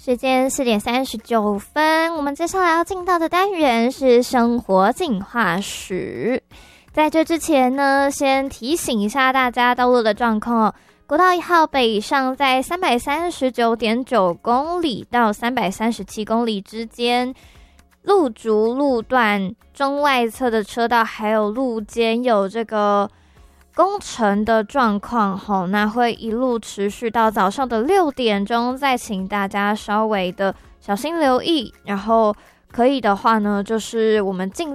时间4:39，我们接下来要进到的单元是生活进化史。在这之前呢，先提醒一下大家道路的状况哦。国道1号北上在339.9公里到337公里之间，路竹路段中外侧的车道还有路肩有这个工程的状况吼，那会一路持续到早上的6点钟，再请大家稍微的小心留意，然后可以的话呢，就是我们尽